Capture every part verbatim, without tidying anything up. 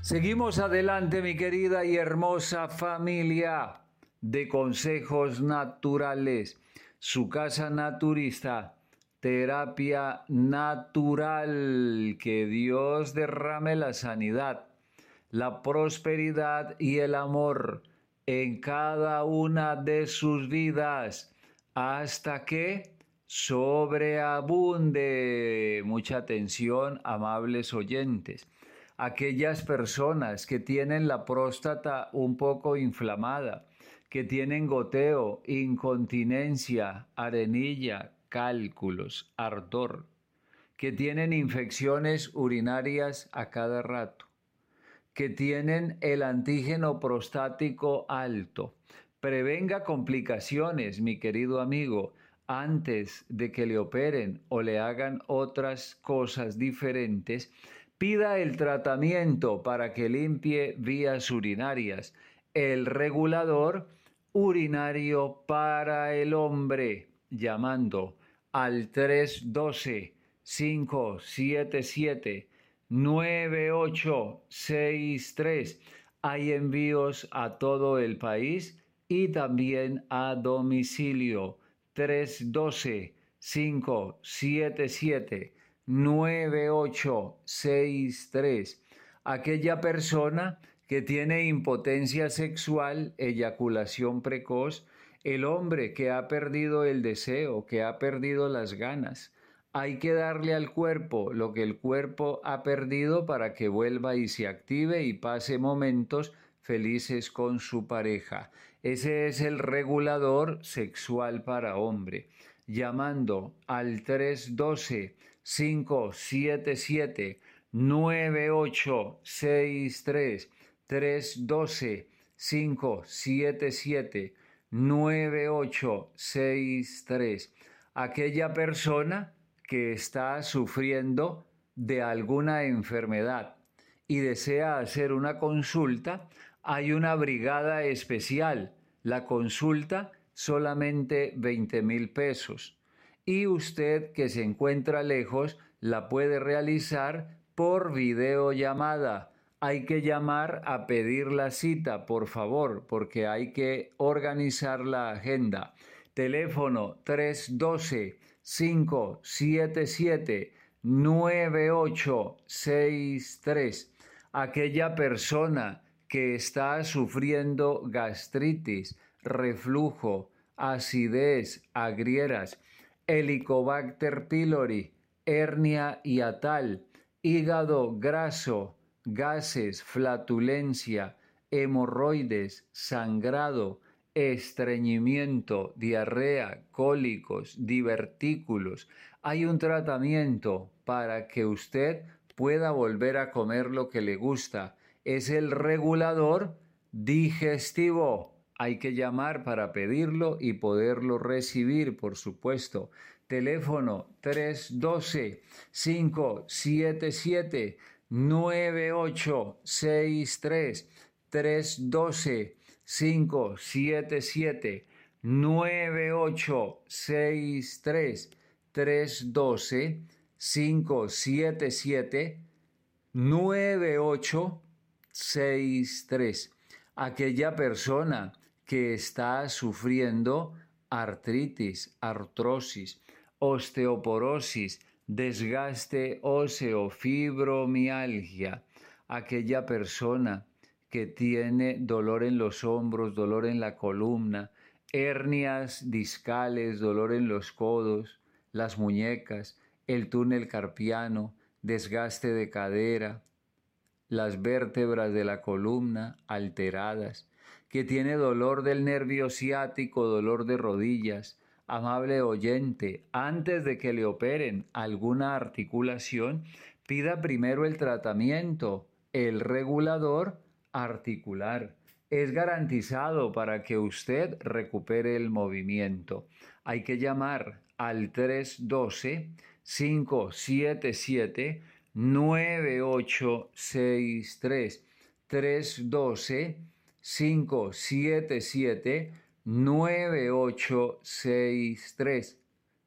Seguimos adelante, mi querida y hermosa familia de Consejos Naturales, su casa naturista, terapia natural. Que Dios derrame la sanidad, la prosperidad y el amor en cada una de sus vidas, hasta que sobreabunde. Mucha atención, amables oyentes. Aquellas personas que tienen la próstata un poco inflamada, que tienen goteo, incontinencia, arenilla, cálculos, ardor, que tienen infecciones urinarias a cada rato, que tienen el antígeno prostático alto. Prevenga complicaciones, mi querido amigo, antes de que le operen o le hagan otras cosas diferentes. Pida el tratamiento para que limpie vías urinarias, el regulador urinario para el hombre, llamando al tres uno dos, cinco siete siete, nueve ocho seis tres. Hay envíos a todo el país y también a domicilio. tres uno dos, cinco siete siete, nueve ocho seis tres. Aquella persona que tiene impotencia sexual, eyaculación precoz, el hombre que ha perdido el deseo, que ha perdido las ganas. Hay que darle al cuerpo lo que el cuerpo ha perdido para que vuelva y se active y pase momentos felices con su pareja. Ese es el regulador sexual para hombre. Llamando al tres uno dos, cinco siete siete, nueve ocho seis tres, tres uno dos, cinco siete siete, nueve ocho seis tres. Aquella persona que está sufriendo de alguna enfermedad y desea hacer una consulta, hay una brigada especial. La consulta solamente veinte mil pesos. Y usted que se encuentra lejos la puede realizar por videollamada. Hay que llamar a pedir la cita, por favor, porque hay que organizar la agenda. Teléfono tres uno dos, cinco siete siete, nueve ocho seis tres. Aquella persona que está sufriendo gastritis, reflujo, acidez, agrieras, Helicobacter pylori, hernia hiatal, hígado graso, gases, flatulencia, hemorroides, sangrado, estreñimiento, diarrea, cólicos, divertículos. Hay un tratamiento para que usted pueda volver a comer lo que le gusta. Es el regulador digestivo. Hay que llamar para pedirlo y poderlo recibir, por supuesto. Teléfono tres uno dos, cinco siete siete, nueve ocho seis tres, tres uno dos, cinco siete siete, nueve ocho seis tres, tres uno dos, cinco siete siete, nueve ocho seis tres. Aquella persona que está sufriendo artritis, artrosis, osteoporosis, desgaste óseo, fibromialgia. Aquella persona que tiene dolor en los hombros, dolor en la columna, hernias discales, dolor en los codos, las muñecas, el túnel carpiano, desgaste de cadera, las vértebras de la columna alteradas, que tiene dolor del nervio ciático, dolor de rodillas. Amable oyente, antes de que le operen alguna articulación, pida primero el tratamiento, el regulador articular. Es garantizado para que usted recupere el movimiento. Hay que llamar al tres uno dos, cinco siete siete, nueve ocho seis tres, tres uno dos, cinco siete siete, nueve ocho seis tres,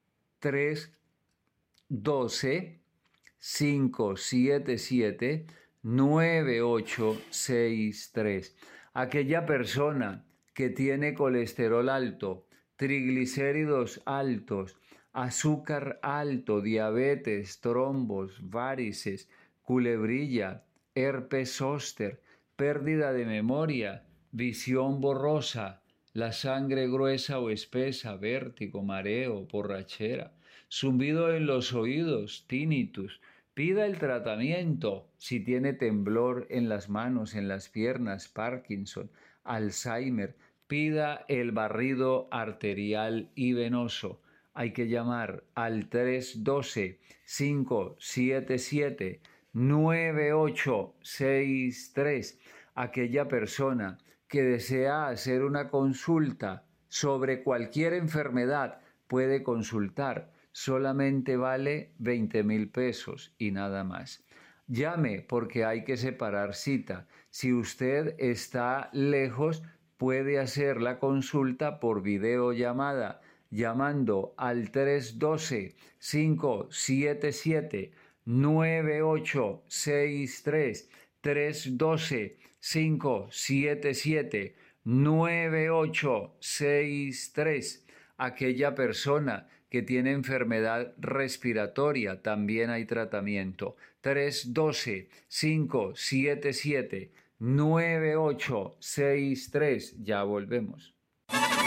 tres uno dos, cinco siete siete, nueve ocho seis tres. Aquella persona que tiene colesterol alto, triglicéridos altos, azúcar alto, diabetes, trombos, varices, culebrilla, herpes zóster, pérdida de memoria, visión borrosa, la sangre gruesa o espesa, vértigo, mareo, borrachera, zumbido en los oídos, tinnitus. Pida el tratamiento si tiene temblor en las manos, en las piernas, Parkinson, Alzheimer. Pida el barrido arterial y venoso. Hay que llamar al tres uno dos, cinco siete siete, nueve ocho seis tres. Aquella persona que desea hacer una consulta sobre cualquier enfermedad puede consultar. Solamente vale veinte mil pesos y nada más. Llame porque hay que separar cita. Si usted está lejos, puede hacer la consulta por videollamada llamando al tres uno dos, cinco siete siete, nueve ocho seis tres, tres uno dos, cinco siete siete, nueve ocho seis tres. Aquella persona que tiene enfermedad respiratoria, también hay tratamiento. tres uno dos, cinco siete siete, nueve ocho seis tres. Ya volvemos.